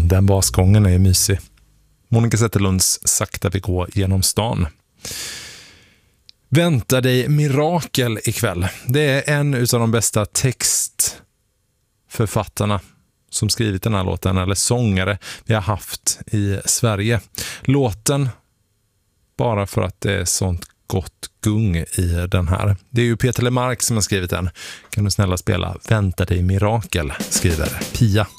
den basgången är mysig. Monica Zetterlunds Sakta vi går genom stan. Vänta dig mirakel ikväll. Det är en av de bästa textförfattarna som skrivit den här låten, eller sångare vi har haft i Sverige. Låten, bara för att det är sånt gott gung i den här. Det är ju Peter Lemark som har skrivit den. Kan du snälla spela Vänta dig mirakel, skriver Pia.